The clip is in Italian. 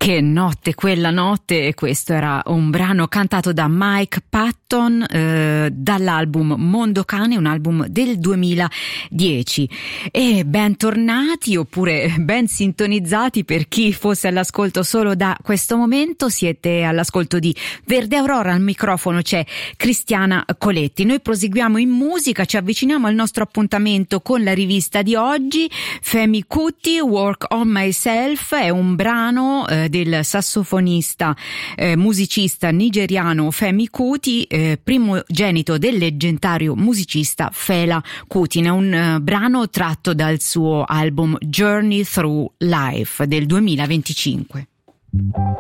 Che notte, quella notte, e questo era un brano cantato da Mike Patton dall'album Mondo Cane, un album del 2010. E bentornati, oppure ben sintonizzati per chi fosse all'ascolto solo da questo momento. Siete all'ascolto di Verde Aurora, al microfono c'è Cristiana Coletti. Noi proseguiamo in musica, ci avviciniamo al nostro appuntamento con la rivista di oggi. Femi Kuti, Work on Myself, è un brano del sassofonista musicista nigeriano Femi Kuti, primogenito del leggendario musicista Fela Kuti. È un brano tratto dal suo album Journey Through Life del 2025.